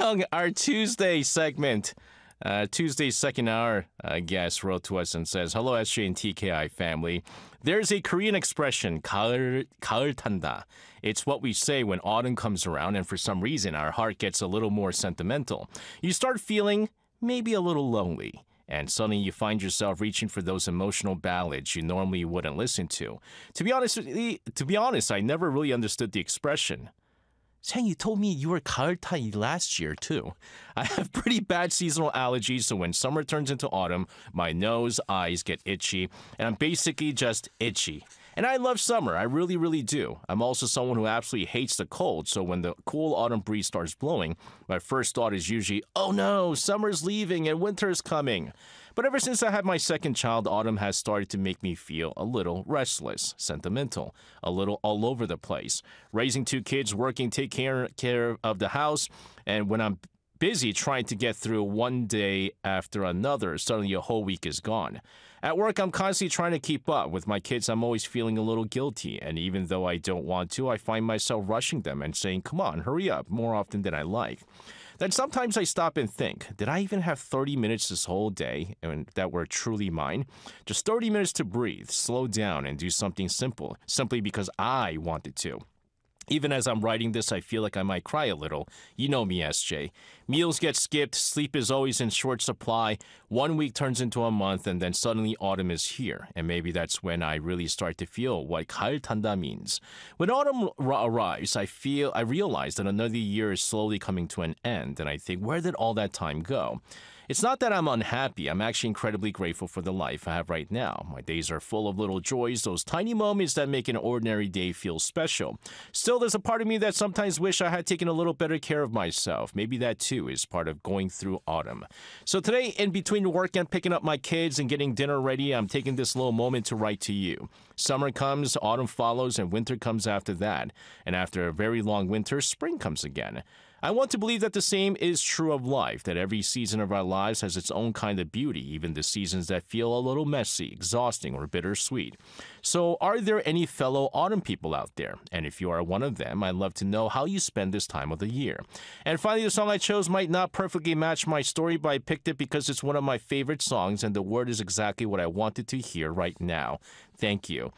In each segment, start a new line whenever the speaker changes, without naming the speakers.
Seyoung, our Tuesday segment. Tuesday's second hour guest wrote to us and says, "Hello, SJ and TKI family. There's a Korean expression, 가을 탄다. It's what we say when autumn comes around, and for some reason, our heart gets a little more sentimental. You start feeling maybe a little lonely." And suddenly you find yourself reaching for those emotional ballads you normally wouldn't listen to. To be honest, I never really understood the expression. Sang, you told me you were 가을타이 last year too. I have pretty bad seasonal allergies, so when summer turns into autumn, my nose, eyes get itchy, and I'm basically just itchy. And I love summer, I really, really do. I'm also someone who absolutely hates the cold, so when the cool autumn breeze starts blowing, my first thought is usually, oh no, summer's leaving and winter's coming. But ever since I had my second child, autumn has started to make me feel a little restless, sentimental, a little all over the place. Raising two kids, working, taking care of the house, and when I'm busy trying to get through one day after another, suddenly a whole week is gone. At work, I'm constantly trying to keep up. With my kids, I'm always feeling a little guilty, and even though I don't want to, I find myself rushing them and saying, come on, hurry up, more often than I like. Then sometimes I stop and think, did I even have 30 minutes this whole day that were truly mine? Just 30 minutes to breathe, slow down, and do something simple, simply because I wanted to. Even as I'm writing this, I feel like I might cry a little. You know me, SJ. Meals get skipped, sleep is always in short supply, 1 week turns into a month, and then suddenly autumn is here. And maybe that's when I really start to feel what 가을 탄다 means. When autumn arrives, I realize that another year is slowly coming to an end, and I think, where did all that time go? It's not that I'm unhappy. I'm actually incredibly grateful for the life I have right now. My days are full of little joys, those tiny moments that make an ordinary day feel special. Still, there's a part of me that sometimes wish I had taken a little better care of myself. Maybe that too is part of going through autumn. So today, in between work and picking up my kids and getting dinner ready, I'm taking this little moment to write to you. Summer comes, autumn follows, and winter comes after that. And after a very long winter, spring comes again. I want to believe that the same is true of life, that every season of our lives has its own kind of beauty, even the seasons that feel a little messy, exhausting, or bittersweet. So are there any fellow autumn people out there? And if you are one of them, I'd love to know how you spend this time of the year. And finally, the song I chose might not perfectly match my story, but I picked it because it's one of my favorite songs, and the word is exactly what I wanted to hear right now. Thank you.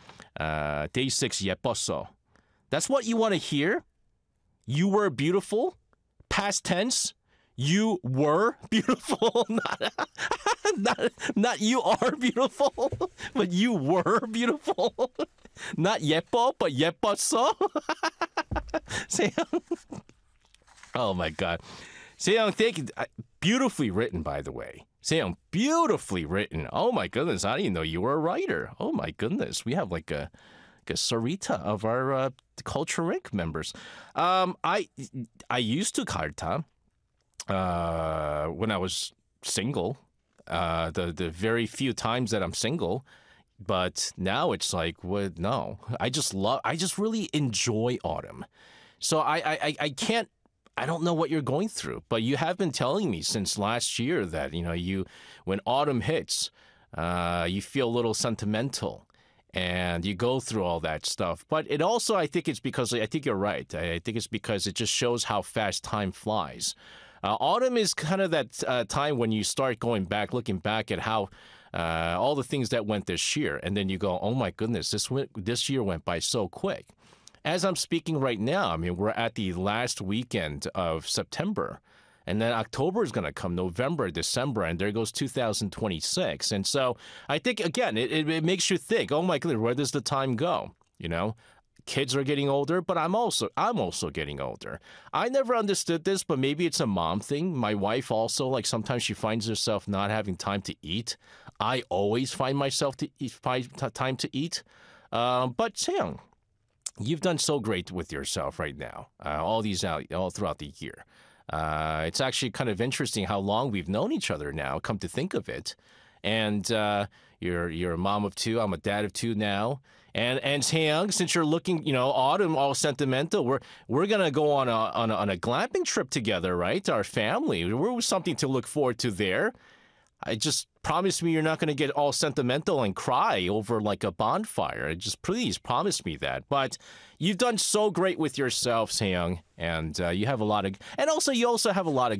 Day 6, 예뻤어. That's what you want to hear? You were beautiful? Past tense, you were beautiful. Not you are beautiful, but you were beautiful. Not 예뻐, but 예뻤어. Seyoung. Oh my God. Seyoung, thank you. Beautifully written, by the way. Seyoung, beautifully written. Oh my goodness, I didn't know you were a writer. Oh my goodness, we have like a Sarita of our Culture Inc. members. I used to karta when I was single. The very few times that I'm single, but now it's like, what? No, I just really enjoy autumn. So I can't. I don't know what you're going through, but you have been telling me since last year that when autumn hits, you feel a little sentimental. And you go through all that stuff. But it also, I think you're right. I think it's because it just shows how fast time flies. Autumn is kind of that time when you start looking back at how all the things that went this year. And then you go, oh my goodness, this year went by so quick. As I'm speaking right now, I mean, we're at the last weekend of September. And then October is going to come, November, December, and there goes 2026. And so I think, again, it makes you think, oh my goodness, where does the time go? Kids are getting older, but I'm also getting older. I never understood this, but maybe it's a mom thing. My wife also, like sometimes she finds herself not having time to eat. I always find myself find time to eat. But Seyoung, you've done so great with yourself right now, all throughout the year. It's actually kind of interesting how long we've known each other now, come to think of it. And you're a mom of two, I'm a dad of two now. And Seyoung, since you're looking, autumn, all sentimental, we're gonna go on a glamping trip together, right? Our family. We're something to look forward to there. I just promise me you're not going to get all sentimental and cry over like a bonfire. Just please promise me that. But you've done so great with yourself, Seyoung, and you have a lot of, and also you also have a lot of